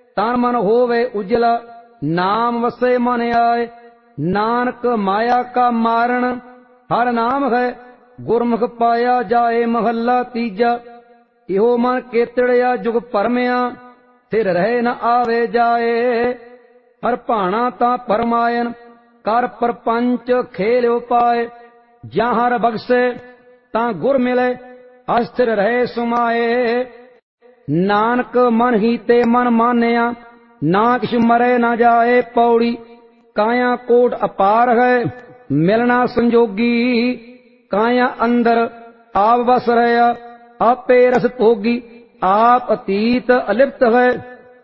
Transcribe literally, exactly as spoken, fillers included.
ਤਨ ਮਨ ਹੋਵੇ ਉਜਲਾ, ਨਾਮ ਵਸੇ ਮਨ ਆਏ। ਨਾਨਕ ਮਾਇਆ ਕਾ ਮਾਰਨ ਹਰ ਨਾਮ ਹੈ, ਗੁਰਮੁਖ ਪਾਇਆ ਜਾਏ ਮਹੱਲਾ ਤੀਜਾ। ਇਹੋ ਮਨ ਕੇਤੜਿਆ ਜੁਗ ਭਰਮਿਆ, ਫਿਰ ਰਹੇ ਨ ਆਵੇ ਜਾਏ। ਹਰ ਭਾਣਾ ਤਾਂ ਪਰਮਾਇਨ, ਕਰ ਪਰਪੰਚ ਖੇਲਿਓ ਪਾਏ। ਜਾਂ ਹਰ ਬਖਸ਼ੇ ਤਾਂ ਗੁਰ ਮਿਲੇ, ਅਸਥਿਰ ਰਹੇ ਸੁਮਾਏ। ਨਾਨਕ ਮਨ ਹੀ ਤੇ ਮਨ ਮਾਨਿਆ, ਨਾ ਕਿਛ ਮਰੇ ਨਾ ਜਾਏ। ਪੌੜੀ ਕਾਇਆ ਕੋਟ ਅਪਾਰ ਹੈ, ਮਿਲਣਾ ਸੰਜੋਗੀ। ਕਾਇਆ ਅੰਦਰ ਆਪ ਵਸ ਰਿਹਾ, ਆਪੇ ਰਸ ਭੋਗੀ। ਆਪ ਅਤੀਤ ਅਲਿਪਤ ਹੈ,